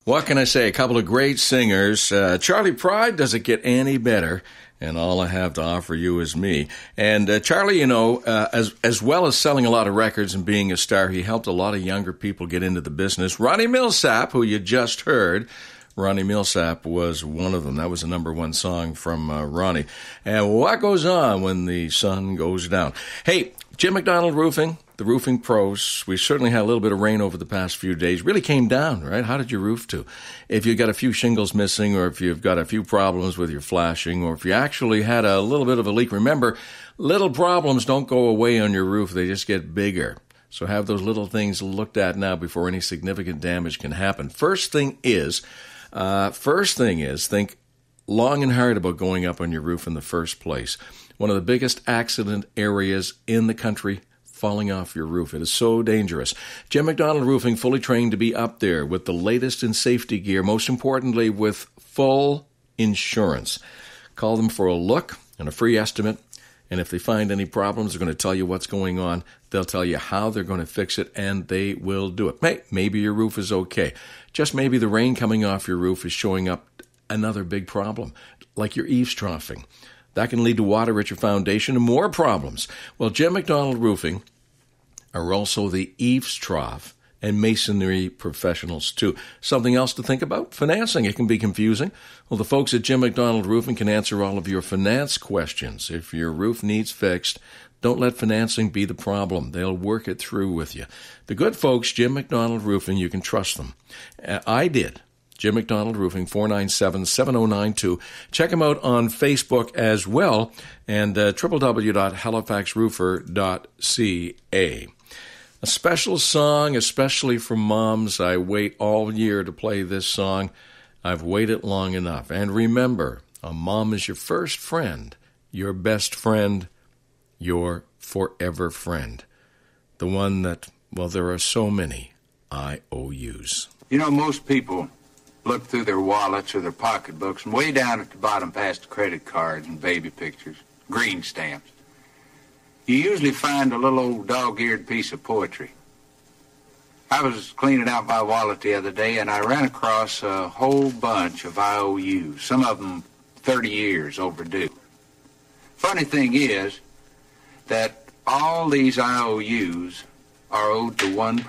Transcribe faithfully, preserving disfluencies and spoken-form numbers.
What can I say? A couple of great singers. Uh, Charley Pride, does it get any better? And all I have to offer you is me. And uh, Charlie, you know, uh, as as well as selling a lot of records and being a star, he helped a lot of younger people get into the business. Ronnie Milsap, who you just heard, Ronnie Milsap was one of them. That was the number one song from uh, Ronnie. And what goes on when the sun goes down? Hey, Jim McDonald Roofing, the roofing pros. We certainly had a little bit of rain over the past few days. Really came down, right? How did your roof do? If you've got a few shingles missing, or if you've got a few problems with your flashing, or if you actually had a little bit of a leak, remember, little problems don't go away on your roof. They just get bigger. So have those little things looked at now before any significant damage can happen. First thing is, uh, first thing is, think long and hard about going up on your roof in the first place. One of the biggest accident areas in the country, falling off your roof. It is so dangerous. Jim McDonald Roofing, fully trained to be up there with the latest in safety gear, most importantly with full insurance. Call them for a look and a free estimate, and if they find any problems, they're going to tell you what's going on. They'll tell you how they're going to fix it, and they will do it. Hey, maybe your roof is okay. Just maybe the rain coming off your roof is showing up another big problem, like your eaves troughing. That can lead to water at your foundation and more problems. Well, Jim McDonald Roofing are also the eaves trough and masonry professionals, too. Something else to think about? Financing. It can be confusing. Well, the folks at Jim McDonald Roofing can answer all of your finance questions. If your roof needs fixed, don't let financing be the problem. They'll work it through with you. The good folks, Jim McDonald Roofing, you can trust them. Uh, I did. Jim McDonald Roofing, four nine seven, seven oh nine two. Check him out on Facebook as well, and uh, w w w dot halifax roofer dot c a. A special song, especially for moms. I wait all year to play this song. I've waited long enough. And remember, a mom is your first friend, your best friend, your forever friend. The one that, well, there are so many I O Us. You know, most people look through their wallets or their pocketbooks, and way down at the bottom past the credit cards and baby pictures, green stamps, you usually find a little old dog-eared piece of poetry. I was cleaning out my wallet the other day, and I ran across a whole bunch of I O Us, some of them thirty years overdue. Funny thing is that all these I O Us are owed to one person.